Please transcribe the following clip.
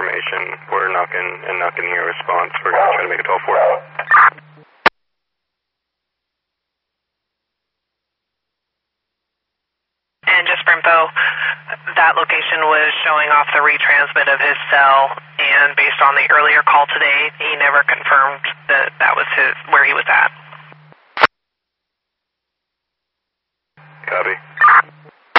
information. We're knocking and not getting a response. We're going to try to make a 12-4. And just for info, that location was showing off the retransmit of his cell, and based on the earlier call today, he never confirmed that that was where he was at. Copy.